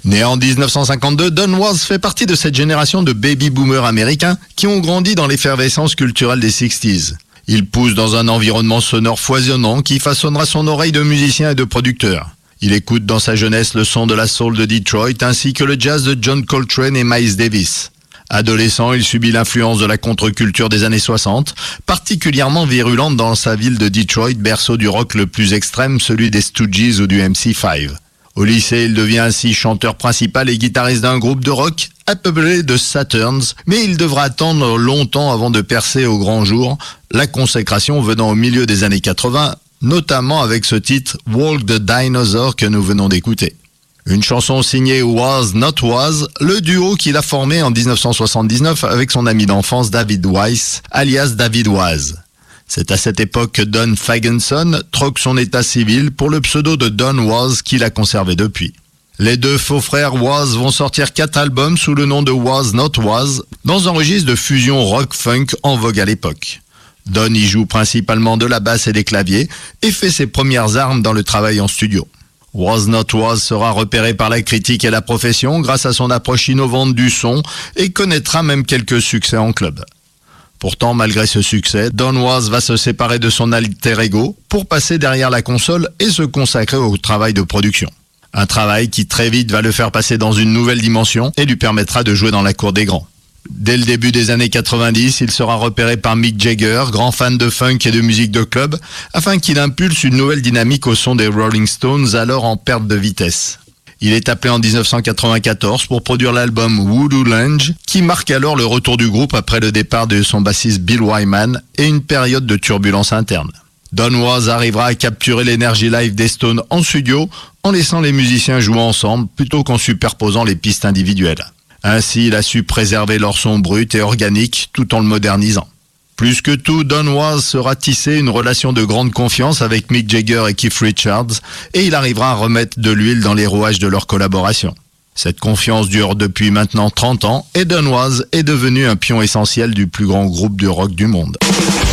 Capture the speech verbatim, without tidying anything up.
Né en dix-neuf cent cinquante-deux, Don Was fait partie de cette génération de baby-boomers américains qui ont grandi dans l'effervescence culturelle des sixties. Il pousse dans un environnement sonore foisonnant qui façonnera son oreille de musicien et de producteur. Il écoute dans sa jeunesse le son de la soul de Detroit ainsi que le jazz de John Coltrane et Miles Davis. Adolescent, il subit l'influence de la contre-culture des années soixante, particulièrement virulente dans sa ville de Detroit, berceau du rock le plus extrême, celui des Stooges ou du M C cinq. Au lycée, il devient ainsi chanteur principal et guitariste d'un groupe de rock appelé The Saturns, mais il devra attendre longtemps avant de percer au grand jour, la consécration venant au milieu des années quatre-vingts, notamment avec ce titre « Walk the Dinosaur » que nous venons d'écouter. Une chanson signée Was Not Was, le duo qu'il a formé en dix-neuf cent soixante-dix-neuf avec son ami d'enfance David Weiss, alias David Was. C'est à cette époque que Don Fagenson troque son état civil pour le pseudo de Don Was qu'il a conservé depuis. Les deux faux frères Was vont sortir quatre albums sous le nom de Was Not Was, dans un registre de fusion rock-funk en vogue à l'époque. Don y joue principalement de la basse et des claviers et fait ses premières armes dans le travail en studio. Was Not Was sera repéré par la critique et la profession grâce à son approche innovante du son et connaîtra même quelques succès en club. Pourtant, malgré ce succès, Don Was va se séparer de son alter ego pour passer derrière la console et se consacrer au travail de production. Un travail qui très vite va le faire passer dans une nouvelle dimension et lui permettra de jouer dans la cour des grands. Dès le début des années quatre-vingt-dix, il sera repéré par Mick Jagger, grand fan de funk et de musique de club, afin qu'il impulse une nouvelle dynamique au son des Rolling Stones, alors en perte de vitesse. Il est appelé en dix-neuf cent quatre-vingt-quatorze pour produire l'album Voodoo Lounge, qui marque alors le retour du groupe après le départ de son bassiste Bill Wyman et une période de turbulence interne. Don Was arrivera à capturer l'énergie live des Stones en studio en laissant les musiciens jouer ensemble plutôt qu'en superposant les pistes individuelles. Ainsi, il a su préserver leur son brut et organique tout en le modernisant. Plus que tout, Don Was sera tissé une relation de grande confiance avec Mick Jagger et Keith Richards et il arrivera à remettre de l'huile dans les rouages de leur collaboration. Cette confiance dure depuis maintenant trente ans et Don Was est devenu un pion essentiel du plus grand groupe de rock du monde.